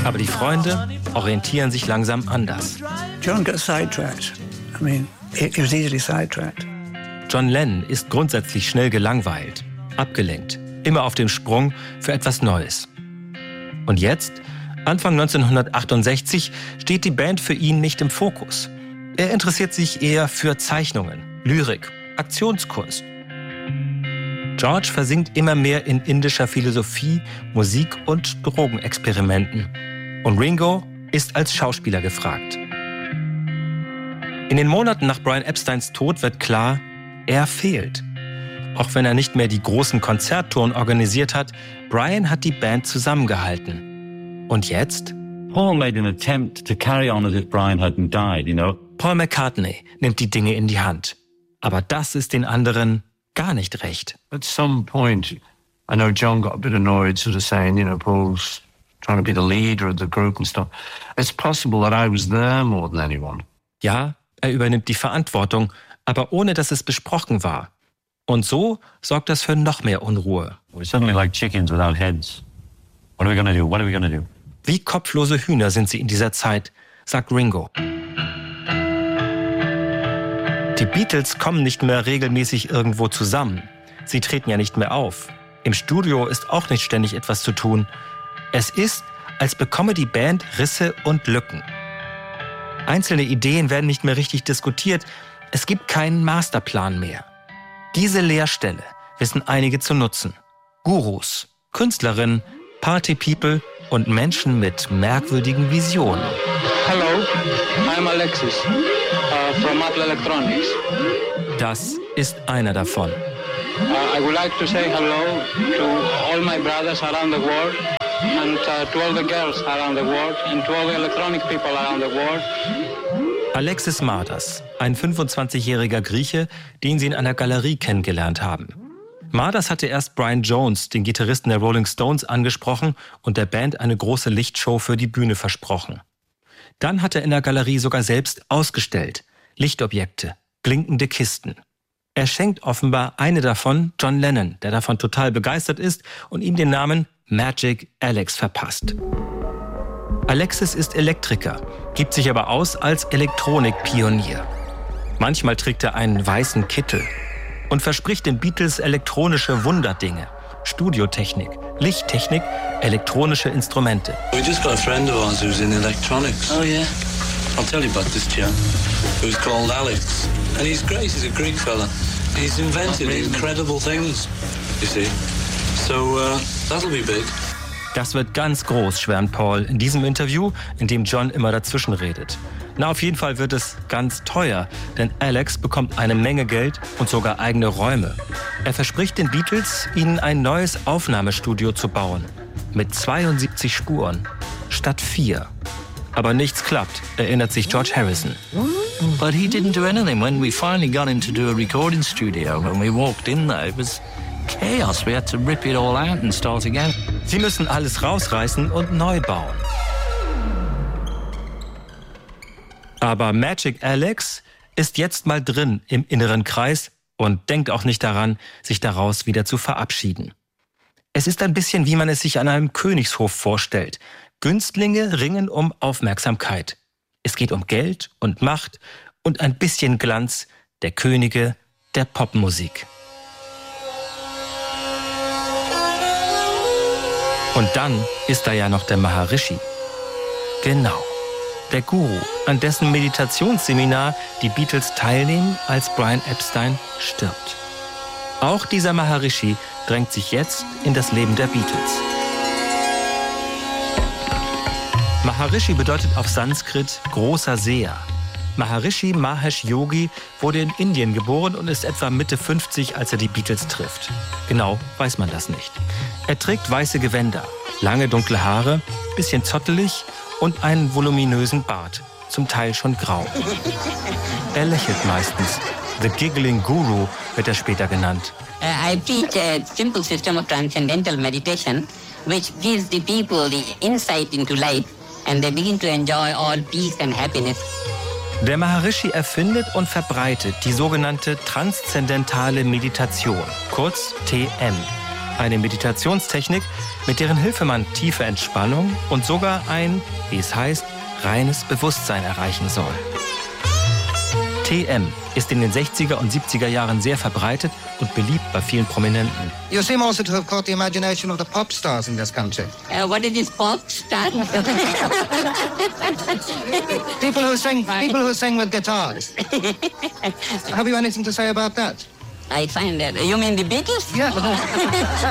Aber die Freunde orientieren sich langsam anders. John got sidetracked. I mean, he was easily sidetracked. John Lennon ist grundsätzlich schnell gelangweilt, abgelenkt, immer auf dem Sprung für etwas Neues. Und jetzt, Anfang 1968, steht die Band für ihn nicht im Fokus. Er interessiert sich eher für Zeichnungen, Lyrik, Aktionskunst. George versinkt immer mehr in indischer Philosophie, Musik und Drogenexperimenten. Und Ringo ist als Schauspieler gefragt. In den Monaten nach Brian Epsteins Tod wird klar, er fehlt. Auch wenn er nicht mehr die großen Konzerttouren organisiert hat, Brian hat die Band zusammengehalten. Und jetzt? Paul made an attempt to carry on as if Brian hadn't died, you know. Paul McCartney nimmt die Dinge in die Hand. Aber das ist den anderen gar nicht recht. At some point, I know John got a bit annoyed, sort of saying, Paul's trying to be the leader of the group and stuff. It's possible that I was there more than anyone. Ja, er übernimmt die Verantwortung, aber ohne dass es besprochen war. Und so sorgt das für noch mehr Unruhe. We're suddenly like chickens without heads. What are we gonna do? What are we gonna do? Wie kopflose Hühner sind sie in dieser Zeit, sagt Ringo. Die Beatles kommen nicht mehr regelmäßig irgendwo zusammen. Sie treten ja nicht mehr auf. Im Studio ist auch nicht ständig etwas zu tun. Es ist, als bekomme die Band Risse und Lücken. Einzelne Ideen werden nicht mehr richtig diskutiert. Es gibt keinen Masterplan mehr. Diese Leerstelle wissen einige zu nutzen. Gurus, Künstlerinnen, Partypeople und Menschen mit merkwürdigen Visionen. Hello, I'm Alexis from Atlas Electronics. Das ist einer davon. I would like to say hello to all my brothers around the world and to all the girls around the world and to all the electronic people around the world. Alexis Mardas, ein 25-jähriger Grieche, den sie in einer Galerie kennengelernt haben. Mardas hatte erst Brian Jones, den Gitarristen der Rolling Stones, angesprochen und der Band eine große Lichtshow für die Bühne versprochen. Dann hat er in der Galerie sogar selbst ausgestellt. Lichtobjekte, blinkende Kisten. Er schenkt offenbar eine davon John Lennon, der davon total begeistert ist und ihm den Namen Magic Alex verpasst. Alexis ist Elektriker, gibt sich aber aus als Elektronikpionier. Manchmal trägt er einen weißen Kittel und verspricht den Beatles elektronische Wunderdinge. Studiotechnik, Lichttechnik, elektronische Instrumente. We just got a friend of ours who's in electronics. Oh yeah. I'll tell you about this chap who's called Alex. And he's great, he's a Greek fella. He's invented incredible things, you see. So that'll be big. Das wird ganz groß, schwärmt Paul in diesem Interview, in dem John immer dazwischen redet. Na, auf jeden Fall wird es ganz teuer, denn Alex bekommt eine Menge Geld und sogar eigene Räume. Er verspricht den Beatles, ihnen ein neues Aufnahmestudio zu bauen. Mit 72 Spuren statt 4. Aber nichts klappt, erinnert sich George Harrison. But he didn't do anything. When we finally got him to do a recording studio, when we walked in there, it was chaos. We had to rip it all out and start again. Sie müssen alles rausreißen und neu bauen. Aber Magic Alex ist jetzt mal drin im inneren Kreis und denkt auch nicht daran, sich daraus wieder zu verabschieden. Es ist ein bisschen, wie man es sich an einem Königshof vorstellt. Günstlinge ringen um Aufmerksamkeit. Es geht um Geld und Macht und ein bisschen Glanz der Könige der Popmusik. Und dann ist da ja noch der Maharishi. Genau, der Guru, an dessen Meditationsseminar die Beatles teilnehmen, als Brian Epstein stirbt. Auch dieser Maharishi drängt sich jetzt in das Leben der Beatles. Maharishi bedeutet auf Sanskrit großer Seher. Maharishi Mahesh Yogi wurde in Indien geboren und ist etwa Mitte 50, als er die Beatles trifft. Genau weiß man das nicht. Er trägt weiße Gewänder, lange dunkle Haare, bisschen zottelig und einen voluminösen Bart, zum Teil schon grau. Er lächelt meistens. The Giggling Guru wird er später genannt. I teach a simple system of transcendental meditation, which gives the people the insight into life and they begin to enjoy all peace and happiness. Der Maharishi erfindet und verbreitet die sogenannte transzendentale Meditation, kurz TM. Eine Meditationstechnik, mit deren Hilfe man tiefe Entspannung und sogar ein, wie es heißt, reines Bewusstsein erreichen soll. TM ist in den 60er und 70er Jahren sehr verbreitet und beliebt bei vielen Prominenten. You seem also to have caught the imagination of the pop stars in this country. What is this pop star? People who sing with guitars. Have you anything to say about that? I find that. You mean the Beatles? Yeah.